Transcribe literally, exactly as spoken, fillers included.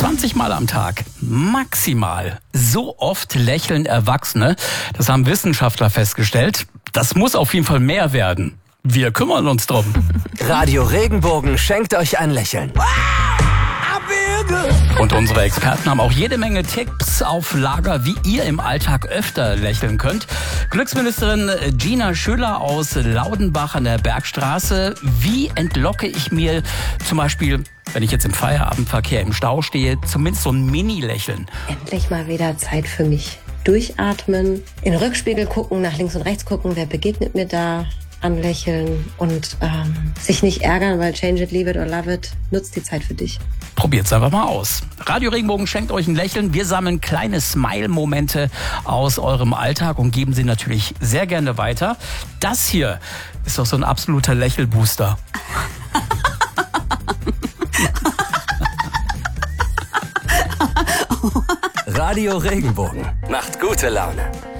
zwanzig Mal am Tag, maximal. So oft lächeln Erwachsene, das haben Wissenschaftler festgestellt. Das muss auf jeden Fall mehr werden. Wir kümmern uns drum. Radio Regenbogen schenkt euch ein Lächeln. Und unsere Experten haben auch jede Menge Tipps auf Lager, wie ihr im Alltag öfter lächeln könnt. Glücksministerin Gina Schüller aus Laudenbach an der Bergstraße. Wie entlocke ich mir zum Beispiel, wenn ich jetzt im Feierabendverkehr im Stau stehe, zumindest so ein Mini-Lächeln? Endlich mal wieder Zeit für mich. Durchatmen, in den Rückspiegel gucken, nach links und rechts gucken, wer begegnet mir da, anlächeln und ähm, sich nicht ärgern, weil change it, leave it or love it, nutzt die Zeit für dich. Probiert's einfach mal aus. Radio Regenbogen schenkt euch ein Lächeln. Wir sammeln kleine Smile-Momente aus eurem Alltag und geben sie natürlich sehr gerne weiter. Das hier ist doch so ein absoluter Lächelbooster. Radio Regenbogen macht gute Laune.